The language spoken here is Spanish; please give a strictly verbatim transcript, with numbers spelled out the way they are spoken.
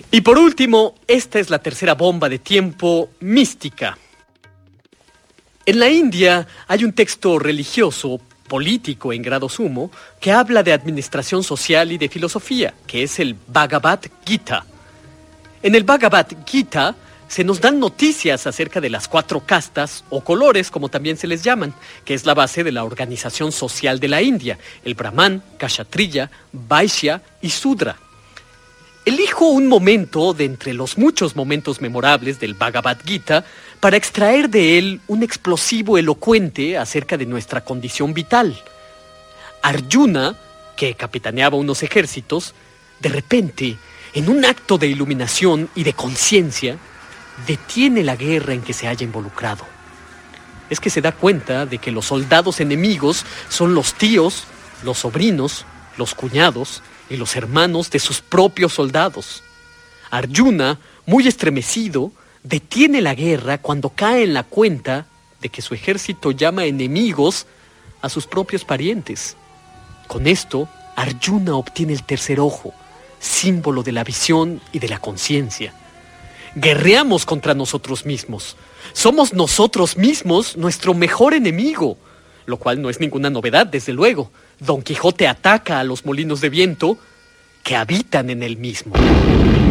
Y por último, esta es la tercera bomba de tiempo mística. En la India hay un texto religioso, político en grado sumo, que habla de administración social y de filosofía, que es el Bhagavad Gita. En el Bhagavad Gita se nos dan noticias acerca de las cuatro castas, o colores, como también se les llaman, que es la base de la organización social de la India, el Brahman, Kshatriya, Vaishya y Sudra. Elijo un momento de entre los muchos momentos memorables del Bhagavad Gita para extraer de él un explosivo elocuente acerca de nuestra condición vital. Arjuna, que capitaneaba unos ejércitos, de repente, en un acto de iluminación y de conciencia, detiene la guerra en que se haya involucrado. Es que se da cuenta de que los soldados enemigos son los tíos, los sobrinos, los cuñados y los hermanos de sus propios soldados. Arjuna, muy estremecido, detiene la guerra cuando cae en la cuenta de que su ejército llama enemigos a sus propios parientes. Con esto, Arjuna obtiene el tercer ojo, símbolo de la visión y de la conciencia. Guerreamos contra nosotros mismos. Somos nosotros mismos nuestro mejor enemigo, lo cual no es ninguna novedad, desde luego. Don Quijote ataca a los molinos de viento que habitan en él mismo.